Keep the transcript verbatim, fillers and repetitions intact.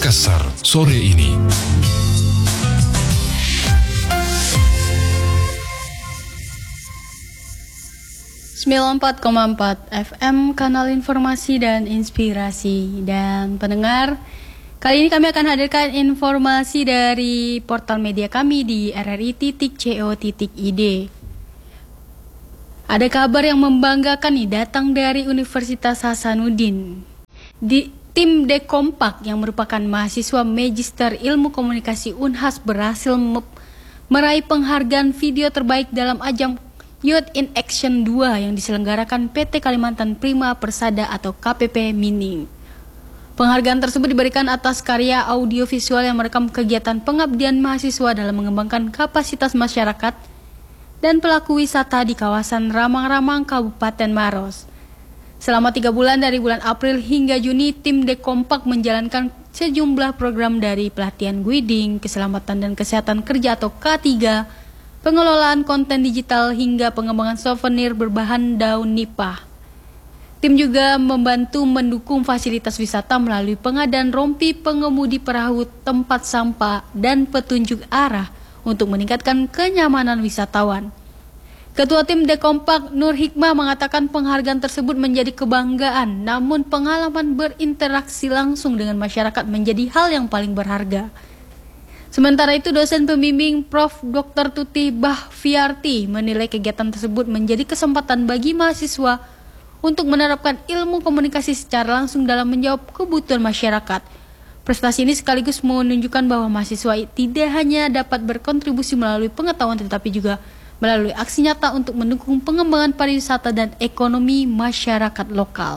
Makassar sore ini. sembilan puluh empat koma empat F M, kanal informasi dan inspirasi. Dan pendengar, kali ini kami akan hadirkan informasi dari portal media kami di r r i titik co titik i d. Ada kabar yang membanggakan nih datang dari Universitas Hasanuddin. Di tim Dekompak yang merupakan mahasiswa Magister Ilmu Komunikasi Unhas berhasil meraih penghargaan video terbaik dalam ajang Youth in Action dua yang diselenggarakan P T Kalimantan Prima Persada atau K P P Mining. Penghargaan tersebut diberikan atas karya audiovisual yang merekam kegiatan pengabdian mahasiswa dalam mengembangkan kapasitas masyarakat dan pelaku wisata di kawasan Ramang-Ramang, Kabupaten Maros. Selama tiga bulan dari bulan April hingga Juni, tim Dekompak menjalankan sejumlah program dari pelatihan guiding, keselamatan dan kesehatan kerja atau K tiga, pengelolaan konten digital hingga pengembangan souvenir berbahan daun nipah. Tim juga membantu mendukung fasilitas wisata melalui pengadaan rompi pengemudi perahu, tempat sampah, dan petunjuk arah untuk meningkatkan kenyamanan wisatawan. Ketua tim Dekompak Nur Hikmah mengatakan penghargaan tersebut menjadi kebanggaan, namun pengalaman berinteraksi langsung dengan masyarakat menjadi hal yang paling berharga. Sementara itu, dosen pembimbing Profesor Doktor Tuti Bahfiarti menilai kegiatan tersebut menjadi kesempatan bagi mahasiswa untuk menerapkan ilmu komunikasi secara langsung dalam menjawab kebutuhan masyarakat. Prestasi ini sekaligus menunjukkan bahwa mahasiswa tidak hanya dapat berkontribusi melalui pengetahuan tetapi juga melalui aksi nyata untuk mendukung pengembangan pariwisata dan ekonomi masyarakat lokal.